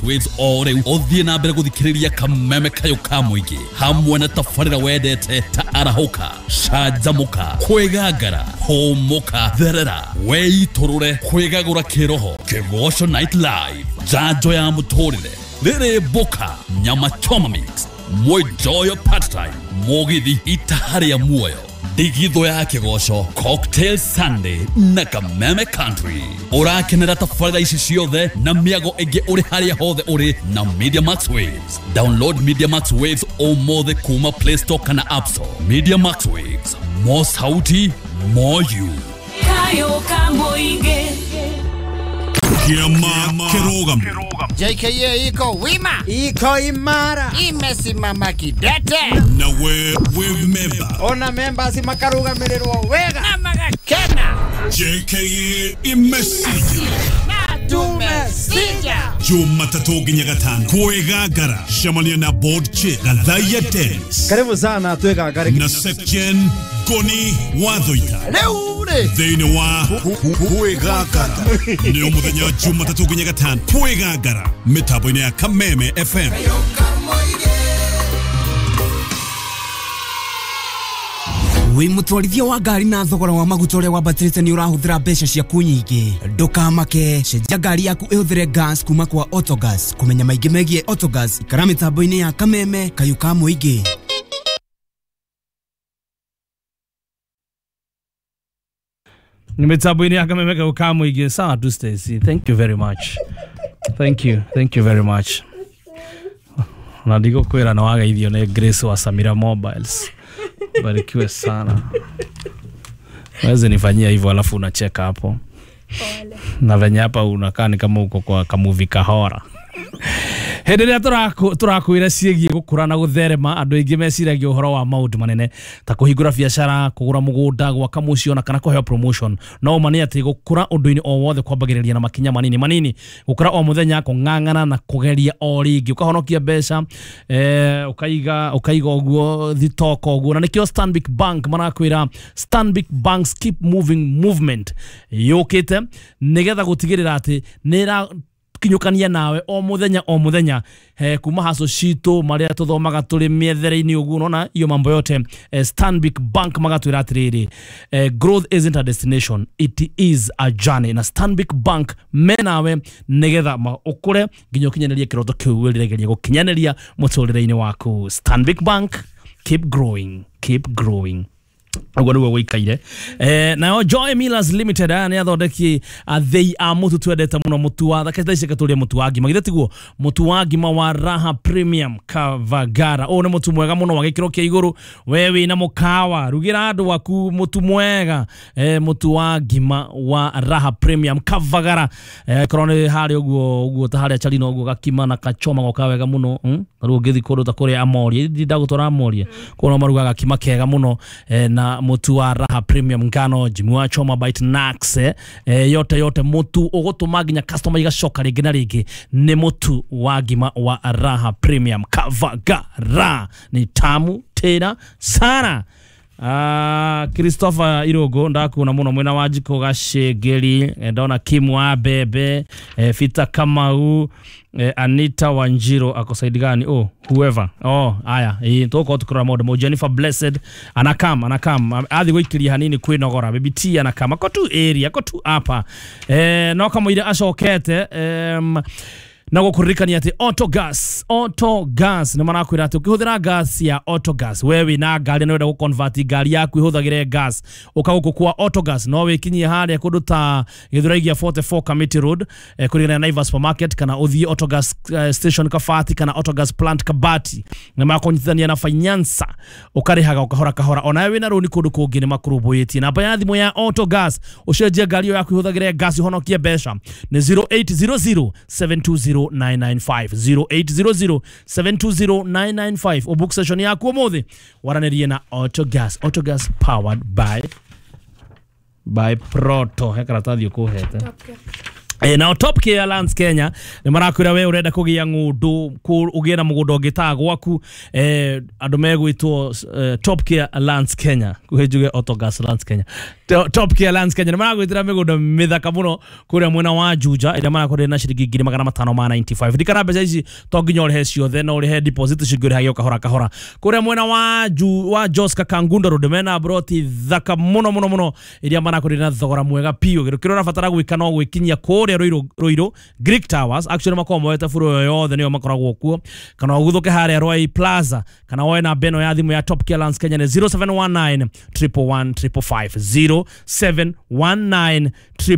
Waves ore othie na mbere guthikiriria kameme kayo ka muingi hamwe na tafarira wedete ta arahoka shajamuka kwegagara homoka therera weiturure kwegagura kiroho Kigosho Night Live janjo ya mutorire rere boka nyama choma mix Moi joyo part-time mogithi itahari ya muoyo digitho ya Kigosho Cocktail Sunday na Kameme Country urakenera tafarira ici ciothe na miago enge uri haria hothe uri na Media Max Waves. Download Media Max Waves omothe kuma Play Store kana App Store. Media Max Waves, more sauti, more you. Kayo kamoige Kiama Kirogam JKA iko wima, iko imara, imesimama kidete. na we member ona member si makaruga miriro wega Na magakena JKA imesija na tumesija. Jumatatu nginya gatano kwegagara shamania na board chick Gathaya Dennis karibu sana twegagare na section Goni Wathoita Leure thĩinĩ wa kwegagara nĩ mũthenya Jumatatu nginya gatano kwegagara mĩtambo-inĩ ya Kameme FM. Wi mutwarithia wa ngari na thogora wa maguta uria wambatirite ni urahuthira mbeca ciaku nyingi ndukamake cenjia ngari yaku ihuthire gas kuma kwa Autogas. Kumenya maingi megie Autogas ikara mitambo-ini ya Kameme kayuka muingi. Mitambo-ini ya Kameme kayuka muingi. Sawa tu Stacy, thank you very much. Thank you very much. Na digo kwera na wageithio ni Grace wa Samira Mobiles. Barikiwe sana. Weze nifanyia hivyo alafu unacheka hapo. Pole. Na venye hapa unakaa ni kama uko kwa kamuvi kahora. Henderea turakwira ciĩgiĩ gũkũra na gũtherema andũ aingĩ meciragia ũhoro wa maũndũ manene ta kũhingũra biacara, kũgũra mũgũnda, gwaka mũciĩ ona kana kũheo promotion. No ma nĩ atĩ gũkũra ũndũ-inĩ o wothe kwambagĩrĩria na makinya manini gũkũra o mũthenya kũng'ang'ana na kũgeria o rĩngĩ ũkahonokia mbeca ũkaiga ũguo thitoko ũguo na nĩkĩo Stanbic Bank marakwĩra Stanbic Bank's Keep Moving Movement yũkĩte nĩgetha gũtigĩrĩra atĩ nĩra kinyukania nawe o muthenya kuma haso cito maria tuthomaga turi miethere-ini uguo nona iyo mambo yote Stanbic Bank magatwira atiriri growth isn't a destination, it is a journey. Na Stanbic Bank menawe nigetha ukure nginya ukinyaneria kiroto kiu wirigeria gukinyaneria muturire-ini waku. Stanbic Bank, keep growing. Agora we wikaire na Joy Millers Limited ni athondeki they are mutu twendete muno mutu wa thakete ici katuria mutu wa ngima githetigo mutu wa ngima wa Raha Premium Kavagara o ni mutu mwega muno wa gikiro kia iguru wewe na mukawa rugira andu waku mutu mwega mutu wa ngima wa Raha Premium Kavagara korone hari uguo ta hari acharino uguo gakima na kachoma goka wega muno ru ngithi kundu ta kuria Amori ndagutora Amori kono maruga gakima kega muno na mutu wa Raha Premium ngano jimu wa choma bite nax yote mutu ugutuma nginya customer igacoka ringi na ringi ni mutu wa ngima wa Raha Premium Kavagara ni tamu tena sana. Christopher Irogo ndakuna muno mwena wajiko gashegeri ndona Kim wa bebe Fita Kamau Anita Wanjiro akosaidi gani whoever aya toko tukura modo Jennifer Blessed anakam athi gwikiria hanini kwinogora baby T anakam akotu area akotu hapa no kama ile ashokete na gukuririkania ati Autogas na marakwira ati ukihuthira gas ya Autogas wewe na ngari no wenda guconvert ngari yaku ihuthagire gas ukaguku kwa Autogas no wikinyie haria kundu ta Githuraigia 44 Committee Road kurigana na Naivas Supermarket kana uthie Autogas station Kafati kana Autogas plant Kabati na makonyithania na finance ukarihaga ukahora ona wewe na roni kundu kungi ni makurubuitie namba ya thimu ya Autogas ucenjie ngari yaku ihuthagire gas ihonokie mbeca ni 0800 720 995 0800-720-995 o book session yako omothe waranerie na Autogas powered by Proto. He karatathi ukuhete Now Top Care Lands Kenya ni marakwira we urenda kugia ngundu ugie na mugundo ngita gwaku andu megwitwo Top Care Lands Kenya kuhejuge Autogas Lands Kenya Top Care Lands Kenya ni maragwitira migundo mithaka muno kuria mwena wa Juja ira marakwira na shiringi 595 dikara mbeca ici to nginya urihe ciothe no urihe deposit cingire hagio kahora kuria mwena wa Joska Kangundo Road mena broti thaka muno iria marakwira na thogora mwega pio girukiro na fatara gwika no gwikinyia kuri Roiro Greek Towers actually makoma weta furo yothe niyo makoragwo kuo kana uguthuke haria Roy Plaza kana woe na beno ya thimu ya Top Care Lands Kenya ni 0719 111 0719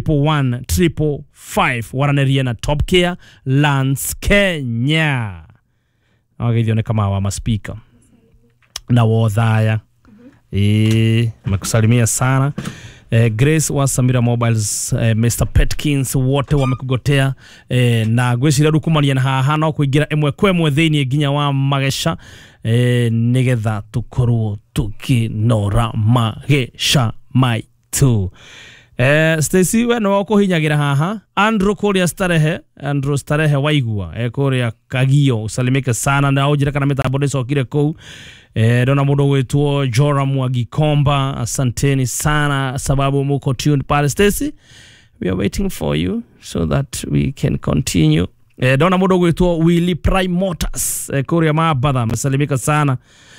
111 waranerie na Top Care Lands Kenya ageithio ne kama wa maspika na wothaya makusalimia sana Grace wa Samira Mobiles Mr. Petkins wote wamekugotea na gwicira rukumania na haha no kuingira emwe kwemwe thiini nginya wa magesha nigetha tukorwo tukinora magesha maitu Stacy we no kuhinyagira haha Andrew kuria starehe waigua kuria Kagio usalimike sana na ujira kana mitambo ndicokire kou dona mudo wetu Joram wa Gikomba asanteni sana sababu muko tuned pale Stacy we are waiting for you so that we can continue dona mudo wetu Willy Prime Motors kuria mabadha msalimika sana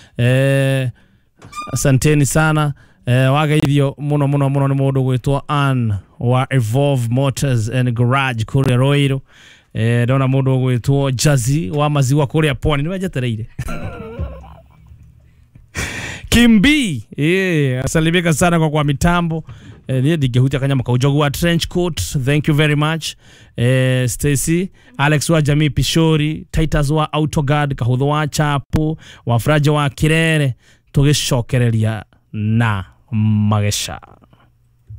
asanteni sana waga hivyo muno ni mudo wetu Ann wa Evolve Motors and Garage kuria Roiro dona mudo wetu Jazzy wa maziwa kuria Pwani niwajetereire Kimbi asalimika sana kwa mitambo ni digehutia kanya makaujogu wa trench coat thank you very much Stacy Alex wa Jamii Pishori Titus wa Autoguard Kahudho wa Chapo wa Fraja wa Kirere tugishokereria na magesha